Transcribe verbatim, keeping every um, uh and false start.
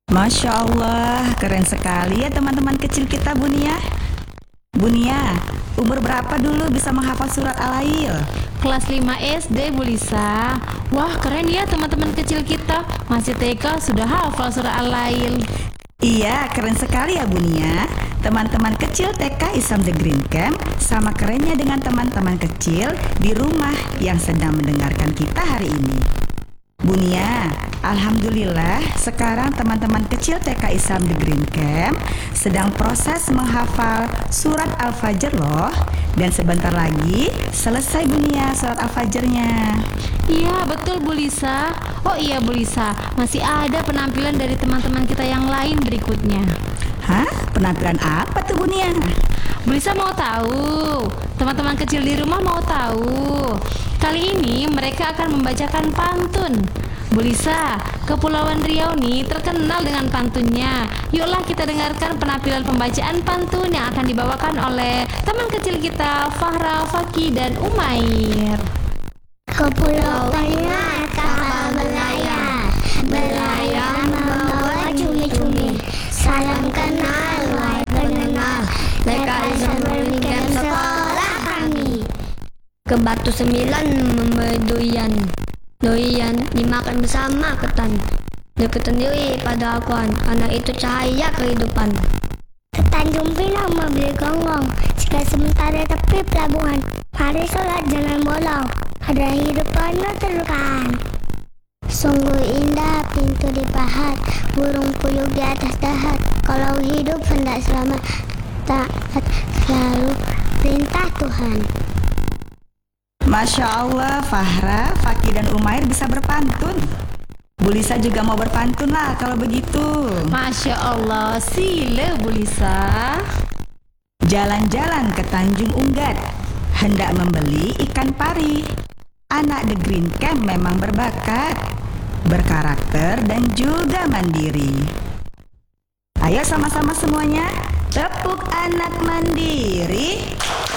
Masya Allah, keren sekali ya teman-teman kecil kita, Bunia. Bunia, umur berapa dulu bisa menghafal surat Al-Lail? Kelas lima S D, Bu Lisa. Wah, keren ya teman-teman kecil kita. Masih T K sudah hafal surah Al-Lail. Iya, keren sekali ya Bunia. Teman-teman kecil T K Islam The Green Camp sama kerennya dengan teman-teman kecil di rumah yang sedang mendengarkan kita hari ini. Bunia, alhamdulillah sekarang teman-teman kecil T K Islam The Green Camp sedang proses menghafal surat Al-Fajr loh. Dan sebentar lagi selesai Bunia surat Al-Fajrnya. Iya, betul Bu Lisa. Oh iya Bu Lisa, masih ada penampilan dari teman-teman kita yang lain berikutnya. Hah? Penampilan apa tuh Bunia? Bu Lisa mau tahu? Teman-teman kecil di rumah mau tahu? Kali ini mereka akan membacakan pantun. Bu Lisa, Kepulauan Riau nih terkenal dengan pantunnya. Yuklah kita dengarkan penampilan pembacaan pantun yang akan dibawakan oleh teman kecil kita, Fahra, Faki, dan Umair. Kepulauannya kapal berlayar, berlayar membawa cumi-cumi. Salam kenal, wahai pengenal, mereka bisa memberikan sekolah kami. Ke batu sembilan memberi doyan, doyan dimakan bersama ketan. Dekat sendiri pada akuan, karena itu cahaya kehidupan. Ke Tanjung Pinang membeli gonggong, jika sementara tepi pelabuhan. Mari sholat jangan bolong, ada hidup penuh terlukaan. Sungguh indah pintu dipahat, burung puyuh di atas dahat. Kalau hidup hendak selamat, taat selalu perintah Tuhan. Masya Allah, Fahra, Faki, dan Umair bisa berpantun. Bu Lisa juga mau berpantun lah kalau begitu. Masya Allah, sila Bu Lisa. Jalan-jalan ke Tanjung Unggat, hendak membeli ikan pari. Anak The Green Camp memang berbakat, berkarakter, dan juga mandiri. Ayo sama-sama semuanya, tepuk anak mandiri.